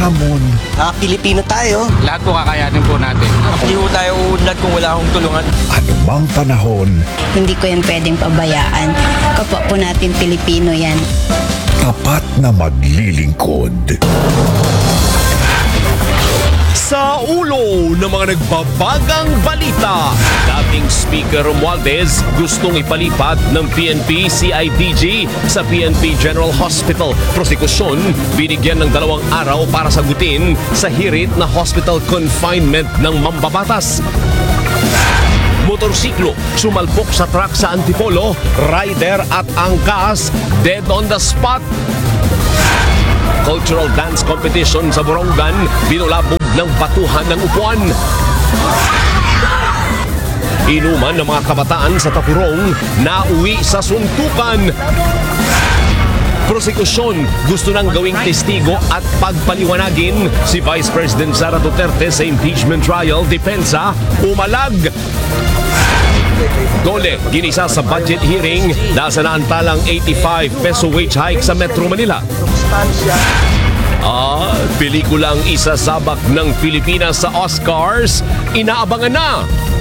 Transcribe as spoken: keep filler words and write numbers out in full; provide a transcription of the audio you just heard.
hamon. Ah, Pilipino tayo. Lahat po kakayanin po natin. Hindi po tayo uunlad kung wala akong tulungan. Anumang panahon, Hindi ko yan pwedeng pabayaan. Kapwa po natin Pilipino yan. tapat na maglilingkod. Sa ulo ng mga nagbabagang balita, dating Speaker Romualdez gustong ipalipat ng P N P C I D G sa P N P General Hospital. Prosekusyon, binigyan ng dalawang araw para sagutin sa hirit na hospital confinement ng mambabatas. Motorsiklo, sumalpok sa truck sa Antipolo, rider at angkas, dead on the spot. Cultural dance competition sa Borongan, binulabog ng batuhan ng upuan. Inuman ng mga kabataan sa Tapurong, nauwi sa suntukan. Prosekusyon, gusto nang gawing testigo at pagpaliwanagin si Vice President Sara Duterte sa impeachment trial. Depensa, umalag. Dole, ginisa sa budget hearing dahil sa naantalang eighty-five peso wage hike sa Metro Manila. Ah, pelikulang isasabak ng Pilipinas sa Oscars, inaabangan na